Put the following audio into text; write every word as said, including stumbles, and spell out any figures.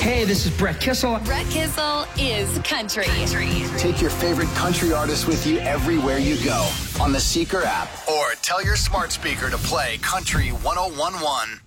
Hey, this is Brett Kissel. Brett Kissel is country. Take your favorite country artists with you everywhere you go on the Seeker app, or tell your smart speaker to play Country one oh one one.